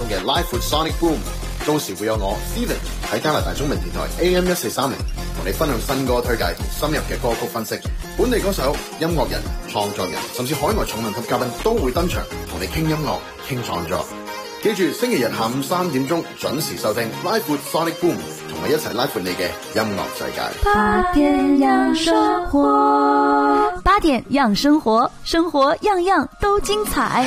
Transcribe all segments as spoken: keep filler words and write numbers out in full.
嘅 Live with Sonic Boom， 到時會有我 Steven 喺加拿大中文電台 A M 一四三零同你分享新歌推介同深入嘅歌曲分析，本地歌手、音樂人、創作人甚至海外重量級嘉賓都會登場同你傾音樂、傾創作。記住星期日下午三點鐘準時收聽 Live with Sonic Boom， 同我一齊 live with 你嘅音樂世界。 八點養生活，八點養生活，生活樣樣都精彩。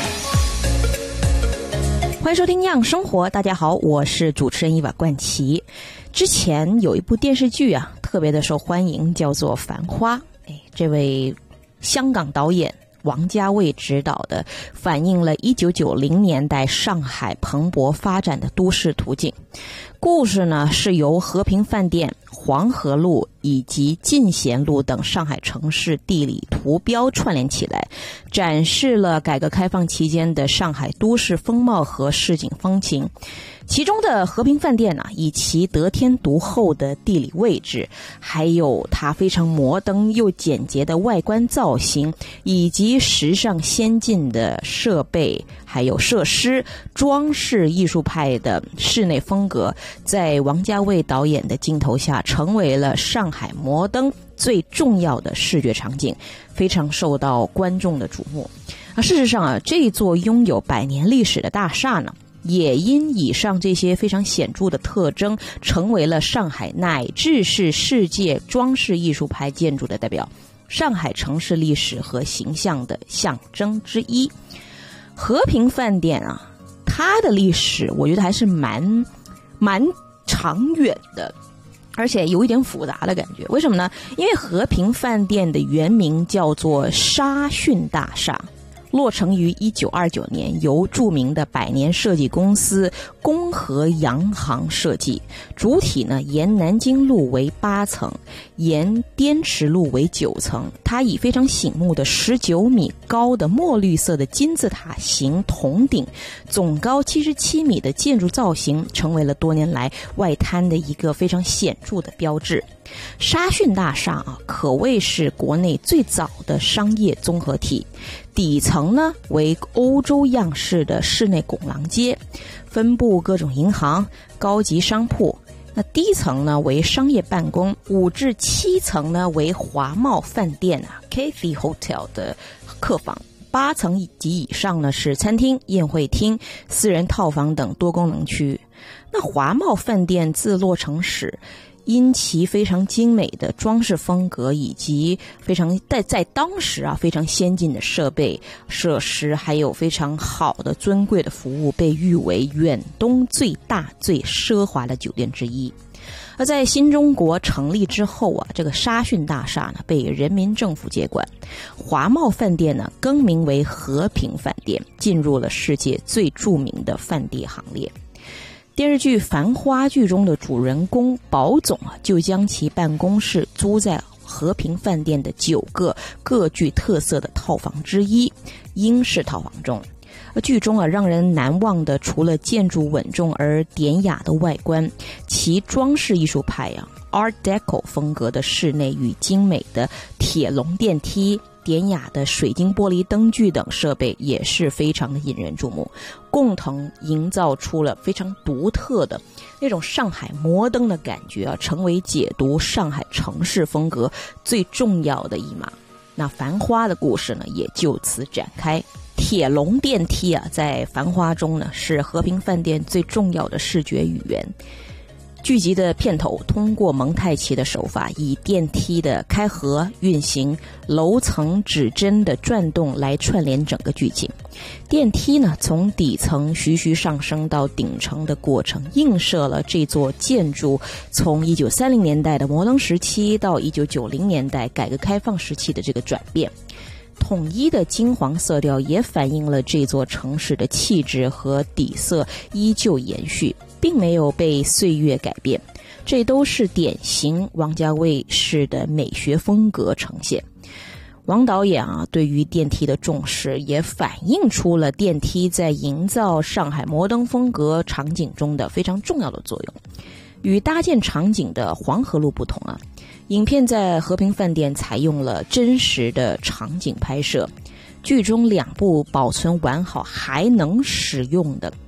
歡迎收聽樣生活，大家好，我是主持人伊娃冠琪。之前有一部電視劇啊，特別的受歡迎，叫做《繁花》。哎，這位香港導演王家衛執導的，反映了一九九零年代上海蓬勃發展的都市圖景。故事呢是由和平飯店、黃河路以及進賢路等上海城市地理圖標串聯起來，展示了改革開放期間的上海都市風貌和市井風情。其中的和平飯店啊，以其得天獨厚的地理位置，還有它非常摩登又簡潔的外觀造型，以及時尚先進的設備還有設施，裝飾藝術派的室內風格，在王家衛導演的鏡頭下成為了上海摩登最重要的視覺場景，非常受到觀眾的矚目。啊，事實上啊，這座擁有百年歷史的大廈呢，也因以上這些非常顯著的特徵，成為了上海乃至是世界裝飾藝術派建築的代表，上海城市歷史和形象的象徵之一。和平飯店啊，它的歷史我覺得還是蠻蠻長遠的，而且有一點複雜的感覺。為什麼呢？因為和平飯店的原名叫做沙遜大廈，落成於一九二九年，由著名的百年設計公司公和洋行設計。主體呢沿南京路為八層，沿滇池路為九層。它以非常醒目的十九米高的墨綠色的金字塔形筒頂，總高七十七米的建築造型，成為了多年來外灘的一個非常顯著的標誌。沙遜大廈啊，可謂是國內最早的商業綜合體。底層呢為歐洲樣式的室內拱廊街，分布各種銀行、高級商鋪。那低層呢為商業辦公，五至七層呢為華貿飯店啊 Cathay Hotel 的客房，八層及以上呢是餐廳、宴會廳、私人套房等多功能區域。那華貿飯店自落成時，因其非常精美的裝飾風格以及非常在在當時啊非常先進的設備設施，還有非常好的尊貴的服務，被譽為遠東最大最奢華的酒店之一。而在新中國成立之後啊，這個沙遜大廈呢被人民政府接管，華貿飯店呢更名為和平飯店，進入了世界最著名的飯店行列。電視劇《繁花》劇中的主人公寶總啊，就將其辦公室租在和平飯店的九個各具特色的套房之一英式套房中。而劇中啊，讓人難忘的除了建築穩重而典雅的外觀，其裝飾藝術派啊 Art Deco 風格的室內與精美的鐵籠電梯、典雅的水晶玻璃燈具等設備也是非常的引人注目，共同營造出了非常獨特的那種上海摩登的感覺啊，成為解讀上海城市風格最重要的一碼。那繁花的故事呢，也就此展開。鐵籠電梯啊，在繁花中呢，是和平飯店最重要的視覺語言。劇集的片頭通過蒙太奇的手法，以電梯的開合、運行、樓層指針的轉動來串聯整個劇情。電梯呢，從底層徐徐上升到頂層的過程，映射了這座建築從一九三零年代的摩登時期到一九九零年代改革開放時期的這個轉變。統一的金黃色調也反映了這座城市的氣質和底色依舊延續，並沒有被歲月改變，這都是典型王家衛式的美學風格呈現。王導演啊，對於電梯的重視也反映出了電梯在營造上海摩登風格場景中的非常重要的作用。與搭建場景的黃河路不同啊，影片在和平飯店採用了真實的場景拍攝，劇中兩部保存完好還能使用的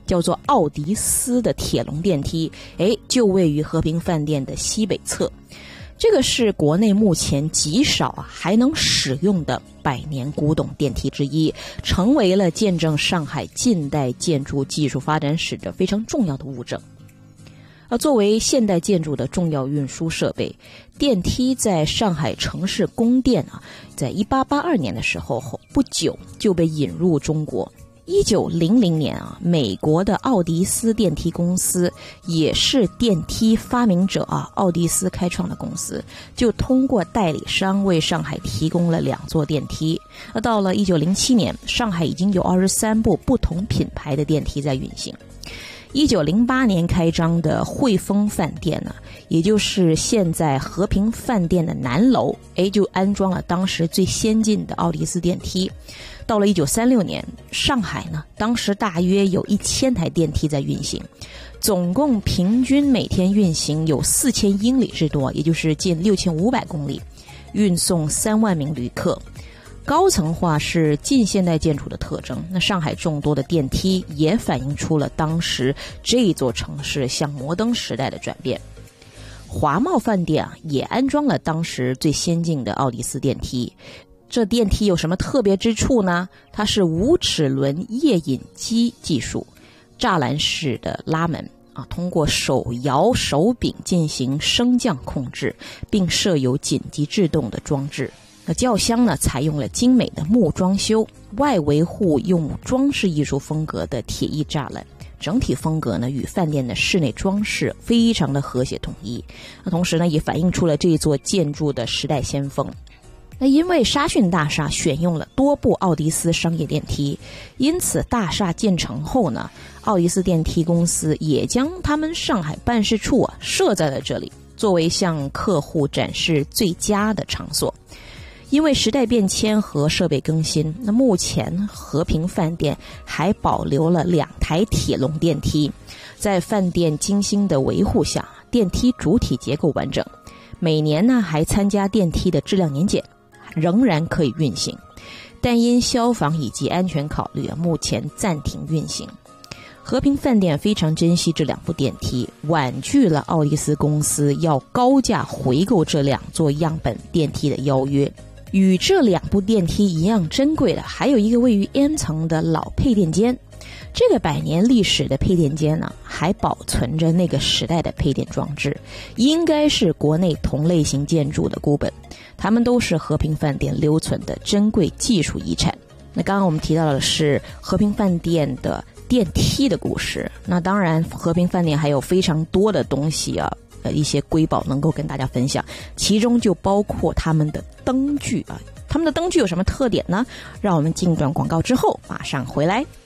叫做奥迪斯的铁笼电梯，哎，就位于和平饭店的西北侧。这个是国内目前极少啊还能使用的百年古董电梯之一，成为了见证上海近代建筑技术发展史的非常重要的物证。而作为现代建筑的重要运输设备，电梯在上海城市供电啊，在一八八二年的时候不久就被引入中国。一九零零年啊，美国的奥迪斯电梯公司，也是电梯发明者啊奥迪斯开创的公司，就通过代理商为上海提供了两座电梯。而到了一九零七年，上海已经有二十三部不同品牌的电梯在运行。一九零八年开张的汇丰饭店呢、啊，也就是现在和平饭店的南楼，哎，就安装了当时最先进的奥迪斯电梯。到了一九三六年，上海呢，当时大约有一千台电梯在运行，总共平均每天运行有四千英里之多，也就是近六千五百公里，运送三万名旅客。高层化是近现代建筑的特征，那上海众多的电梯也反映出了当时这座城市向摩登时代的转变。华茂饭店啊，也安装了当时最先进的奥迪斯电梯。这电梯有什么特别之处呢？它是无齿轮液引机技术，栅栏式的拉门啊，通过手摇手柄进行升降控制，并设有紧急制动的装置。那轿厢呢，采用了精美的木装修，外维护用装饰艺术风格的铁艺栅栏，整体风格呢与饭店的室内装饰非常的和谐统一。那同时呢，也反映出了这座建筑的时代先锋。那因为沙逊大厦选用了多部奥迪斯商业电梯，因此大厦建成后呢，奥迪斯电梯公司也将他们上海办事处啊设在了这里，作为向客户展示最佳的场所。因为时代变迁和设备更新，那目前和平饭店还保留了两台铁笼电梯，在饭店精心的维护下，电梯主体结构完整，每年呢还参加电梯的质量年检，仍然可以运行，但因消防以及安全考虑，目前暂停运行。和平饭店非常珍惜这两部电梯，婉拒了奥迪斯公司要高价回购这两座样本电梯的邀约。与这两部电梯一样珍贵的，还有一个位于 M 层的老配电间。这个百年历史的配电间呢，还保存着那个时代的配电装置，应该是国内同类型建筑的孤本，它们都是和平饭店留存的珍贵技术遗产。那刚刚我们提到的是和平饭店的电梯的故事，那当然和平饭店还有非常多的东西啊，呃一些瑰宝能够跟大家分享，其中就包括他们的灯具啊。他们的灯具有什么特点呢？让我们进段广告之后马上回来。